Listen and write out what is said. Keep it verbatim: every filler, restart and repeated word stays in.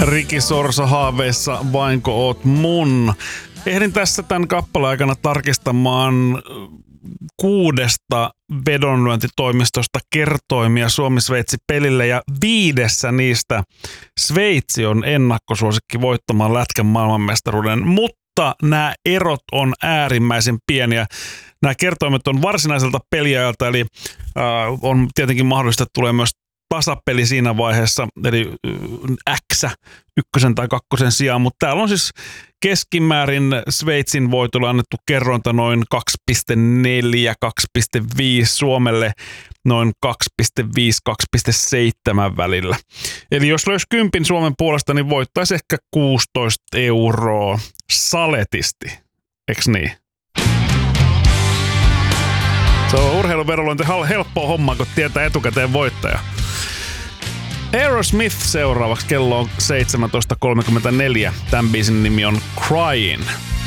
Riki Sorsa haaveissa, vainko oot mun? Ehdin tässä tämän kappaleen aikana tarkistamaan kuudesta vedonlyöntitoimistosta kertoimia Suomi-Sveitsi-pelille ja viidessä niistä Sveitsi on ennakkosuosikki voittamaan lätkän maailmanmestaruuden, mutta nämä erot on äärimmäisen pieniä. Nämä kertoimet on varsinaiselta peliajalta, eli äh, on tietenkin mahdollista, että tulee myös tasapeli siinä vaiheessa, eli X ykkösen tai kakkosen sijaan, mutta täällä on siis keskimäärin Sveitsin voitolle annettu kerrointa noin kaksi pilkku neljä kaksi pilkku viisi, Suomelle noin kaksi pilkku viisi kaksi pilkku seitsemän välillä. Eli jos löysi kympin Suomen puolesta, niin voittaisi ehkä kuusitoista euroa saletisti, eiks niin? Se on urheiluverolointi helppoa hommaa, kun tietää etukäteen voittaja. Aerosmith seuraavaksi, kello on seitsemäntoista kolmekymmentäneljä. Tämän biisin nimi on Crying.